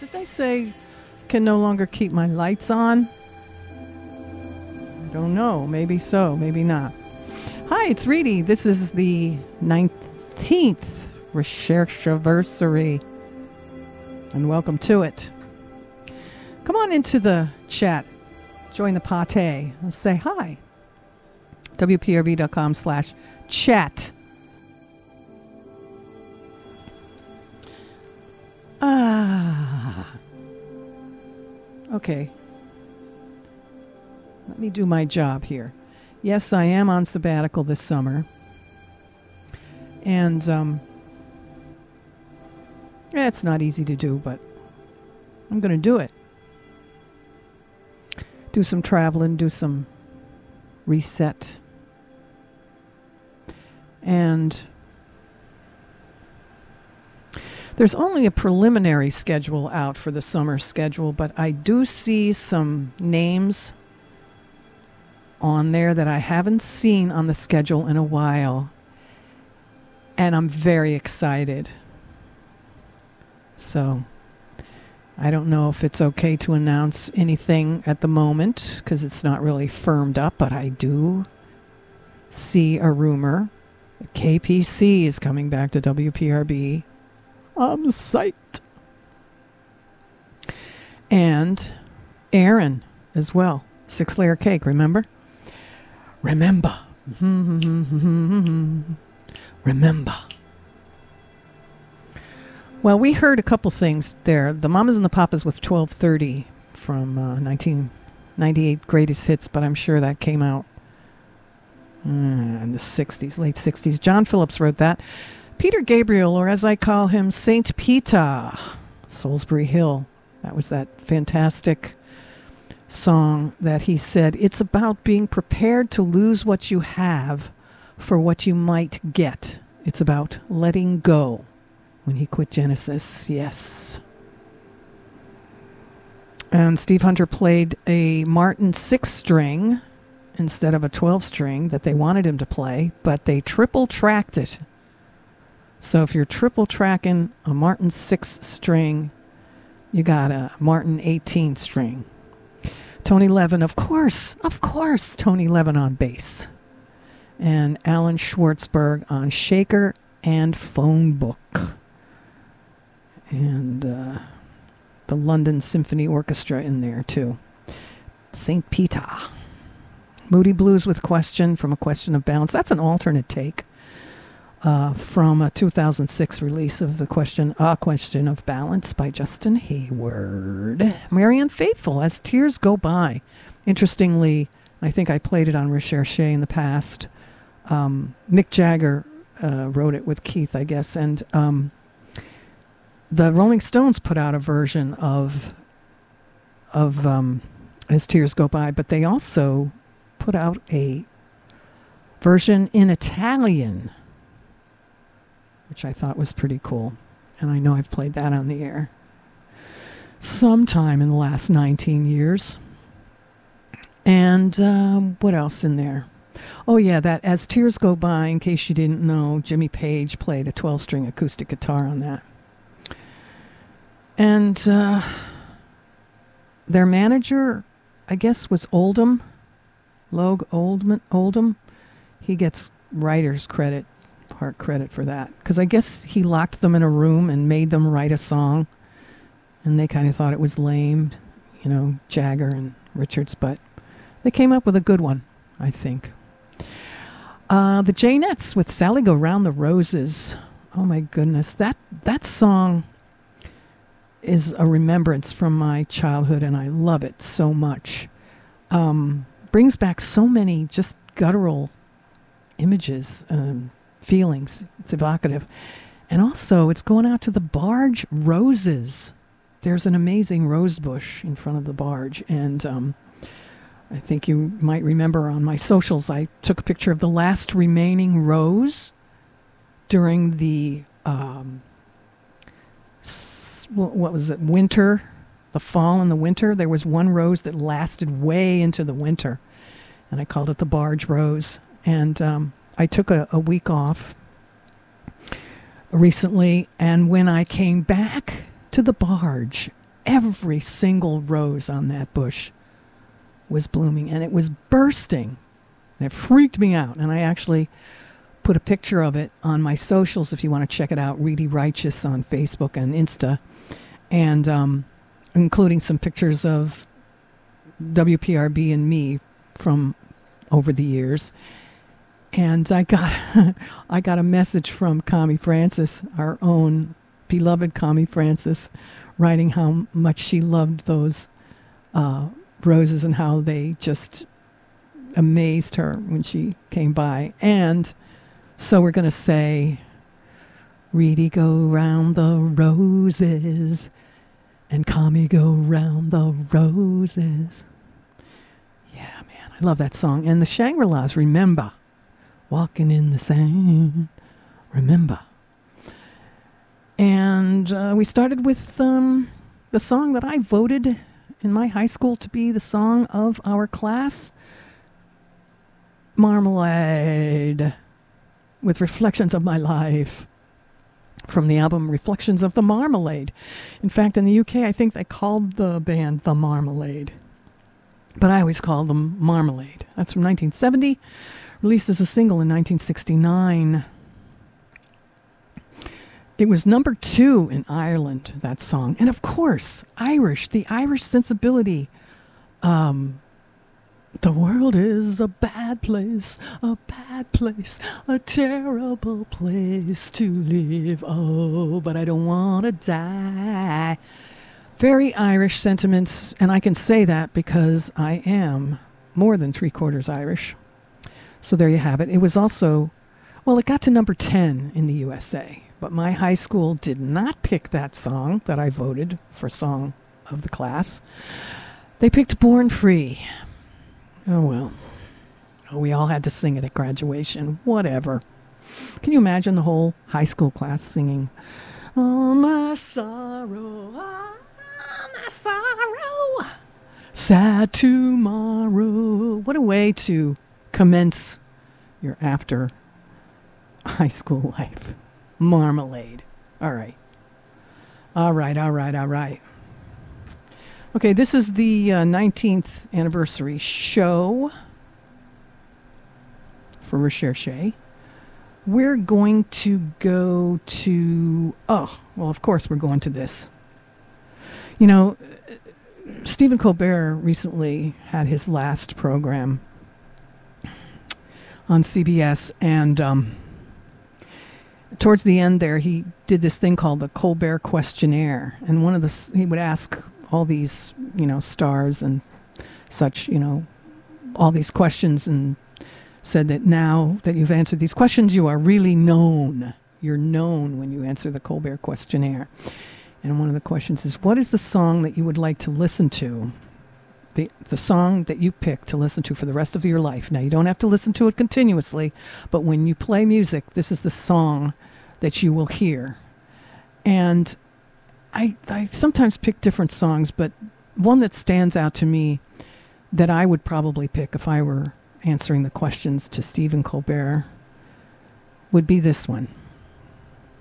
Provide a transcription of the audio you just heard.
Did they say can no longer keep my lights on? I don't know. Maybe so. Maybe not. Hi, it's Reedy. This is the 19th Rechercheversary, and welcome to it. Come on into the chat. Join the pate. Let's say hi. WPRV.com/chat. Okay. Let me do my job here. Yes, I am on sabbatical this summer. And it's not easy to do, but I'm going to do it. Do some traveling, do some reset. And there's only a preliminary schedule out for the summer schedule, but I do see some names on there that I haven't seen on the schedule in a while. And I'm very excited. So I don't know if it's okay to announce anything at the moment because it's not really firmed up, but I do see a rumor that KPC is coming back to WPRB. I'm psyched. And Aaron as well. 6-layer cake, remember? Remember. Remember. Well, we heard a couple things there. The Mamas and the Papas with 1230 from 1998 Greatest Hits, but I'm sure that came out in the 60s, late 60s. John Phillips wrote that. Peter Gabriel, or as I call him, Saint Peter, Salisbury Hill. That was that fantastic song that he said, it's about being prepared to lose what you have for what you might get. It's about letting go. When he quit Genesis, yes. And Steve Hunter played a Martin 6-string instead of a 12-string that they wanted him to play, but they triple-tracked it. So if you're triple-tracking a Martin 6-string, you got a Martin 18-string. Tony Levin, of course, Tony Levin on bass. And Alan Schwartzberg on shaker and phone book. And the London Symphony Orchestra in there, too. St. Peter. Moody Blues with Question from A Question of Balance. That's an alternate take from a 2006 release of A Question of Balance by Justin Hayward. Marianne Faithfull, As Tears Go By. Interestingly, I think I played it on Recherche in the past. Mick Jagger wrote it with Keith, I guess, and the Rolling Stones put out a version of As Tears Go By, but they also put out a version in Italian, which I thought was pretty cool. And I know I've played that on the air sometime in the last 19 years. And what else in there? Oh, yeah, that As Tears Go By, in case you didn't know, Jimmy Page played a 12-string acoustic guitar on that. And their manager, I guess, was Oldham, Logue Oldham. He gets writer's credit, part credit for that. Because I guess he locked them in a room and made them write a song. And they kind of thought it was lame, you know, Jagger and Richards. But they came up with a good one, I think. The Janettes with Sally Go Round the Roses. Oh, my goodness. That song is a remembrance from my childhood, and I love it so much. Brings back so many just guttural images, feelings. It's evocative. And also, it's going out to the barge roses. There's an amazing rose bush in front of the barge, and I think you might remember on my socials, I took a picture of the last remaining rose during the what was it, winter, the fall and the winter. There was one rose that lasted way into the winter, and I called it the barge rose. And I took a week off recently, and when I came back to the barge every single rose on that bush was blooming, and it was bursting. And it freaked me out. And I actually put a picture of it on my socials if you want to check it out, Reedy Righteous on Facebook and Insta, and including some pictures of WPRB and me from over the years. And I got I got a message from Connie Francis, our own beloved Connie Francis, writing how much she loved those roses and how they just amazed her when she came by. And so we're going to say, Reedy go round the roses and Connie go round the roses. Yeah, man, I love that song. And the Shangri-Las, remember, walking in the sand, remember. And we started with the song that I voted in my high school to be the song of our class, Marmalade, with Reflections of My Life, from the album Reflections of the Marmalade. In fact, in the UK, I think they called the band The Marmalade, but I always called them Marmalade. That's from 1970, released as a single in 1969. It was number 2 in Ireland, that song. And of course, Irish, the Irish sensibility. The world is a bad place, a terrible place to live. Oh, but I don't want to die. Very Irish sentiments, and I can say that because I am more than 3/4 Irish. So there you have it. It was also, well, it got to number 10 in the USA. But my high school did not pick that song that I voted for Song of the Class. They picked Born Free. Oh, well. Oh, we all had to sing it at graduation. Whatever. Can you imagine the whole high school class singing, "Oh, my sorrow, oh, my sorrow, sad tomorrow." What a way to commence your after high school life. Marmalade. All right. Okay, this is the 19th anniversary show for Recherche. We're going to go to, of course we're going to this. You know, Stephen Colbert recently had his last program on CBS, and towards the end there, he did this thing called the Colbert Questionnaire. And he would ask all these, stars and such, all these questions, and said that now that you've answered these questions, you are really known. You're known when you answer the Colbert Questionnaire. And one of the questions is, what is the song that you would like to listen to? The song that you pick to listen to for the rest of your life. Now, you don't have to listen to it continuously, but when you play music, this is the song that you will hear. And I sometimes pick different songs, but one that stands out to me that I would probably pick if I were answering the questions to Stephen Colbert would be this one.